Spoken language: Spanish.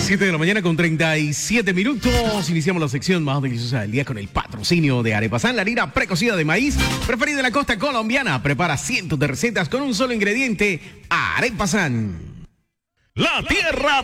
7 de la mañana con 37 minutos. Iniciamos la sección más deliciosa del día con el patrocinio de Arepasan, la harina precocida de maíz preferida de la costa colombiana. Prepara cientos de recetas con un solo ingrediente, Arepasan. La tierra